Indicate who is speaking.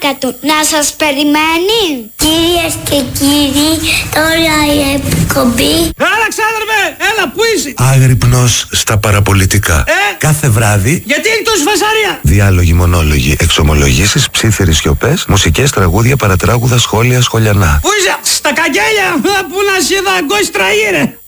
Speaker 1: του. Να σας περιμένει. Κυρίες και κύριοι, τώρα η εκπομπή.
Speaker 2: Έλα ξάδερφε, έλα που είσαι.
Speaker 3: Άγρυπνος στα παραπολιτικά. Κάθε βράδυ.
Speaker 2: Γιατί έχει τόση φασαρία.
Speaker 3: Διάλογοι, μονόλογοι, εξομολογήσεις, ψίθυρες σιωπές, μουσικές, τραγούδια, παρατράγουδα, σχόλια, σχολιανά.
Speaker 2: Πού είσαι, στα καγγέλια, που να σε δαγκώσει τραγύρε.